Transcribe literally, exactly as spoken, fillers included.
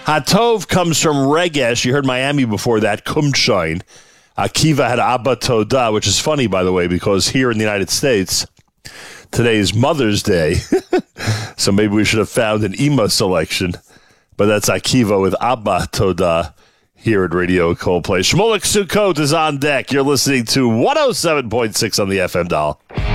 Hatov comes from Regesh. You heard Miami before that. Kumshine. Akiva had Abba Toda, which is funny, by the way, because here in the United States, today is Mother's Day. So maybe we should have found an Ima selection. But that's Akiva with Abba Toda here at Radio Coldplay. Shmulik Sukkot is on deck. You're listening to one oh seven point six on the F M dial.